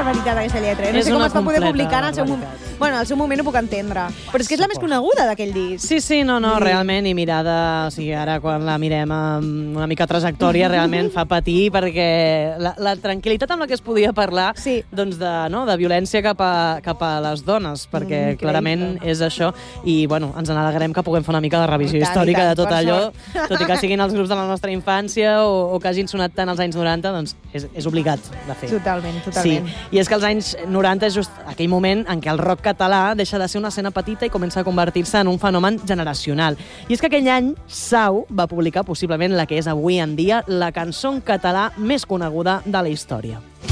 barbaritat aquesta lletra. No sé com es va poder publicar en el seu moment. Bueno, en el seu moment ho puc entendre. Però és que és la més coneguda d'aquell disc. Sí, no, realment, i mirada, o sigui, ara quan la mirem amb una mica trajectòria, realment fa patir, perquè la tranquil·litat amb la que es podia parlar doncs de violència cap a les dones, perquè clarament és això, i bueno, ens n'alegrem que puguem fer una mica de revisió històrica de tot allò, tot i que siguin els grups de la nostra infància o que hagin sonat tant als anys 90, doncs és obligat de fer. Totalment. Sí, i és que els anys 90 és just aquell moment en què el rock català deixa de ser una escena petita i comença a convertir-se en un fenomen generacional. I és que aquell any Sau va publicar possiblement la que és avui en dia la cançó en català més coneguda de la història.